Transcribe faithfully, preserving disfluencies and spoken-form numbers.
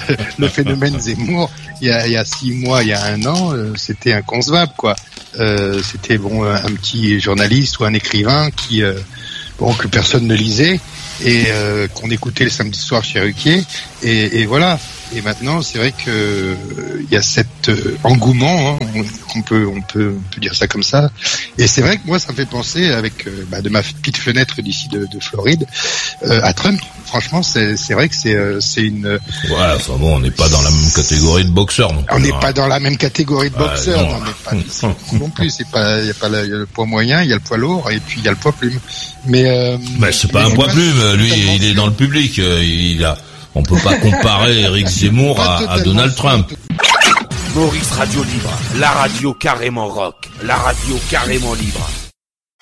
le phénomène Zemmour, il y a, il y a six mois, il y a un an, euh, c'était inconcevable, quoi. Euh, c'était bon un petit journaliste ou un écrivain qui, euh, bon, que personne ne lisait et euh, qu'on écoutait le samedi soir chez Ruquier. Et, et voilà. Et maintenant, c'est vrai que euh, il y a cet euh, engouement, hein, on, on peut, on peut, on peut dire ça comme ça. Et c'est vrai que moi, ça me fait penser, avec euh, bah, de ma petite fenêtre d'ici de, de Floride, euh, à Trump. Franchement, c'est, c'est vrai que c'est, euh, c'est une. Ouais, enfin bon, on n'est pas dans la même catégorie de boxeurs, non. On n'est pas dans la même catégorie de boxeurs, ah, non, non, mais pas non plus. C'est pas, il y a pas le, le poids moyen, il y a le poids lourd, et puis il y a le poids plume. Mais. Euh, mais c'est pas un poids plume. Lui, il est dans le public. Il a. On peut pas comparer Éric Zemmour à, à Donald Trump. Maurice Radio Libre, la radio carrément rock, la radio carrément libre.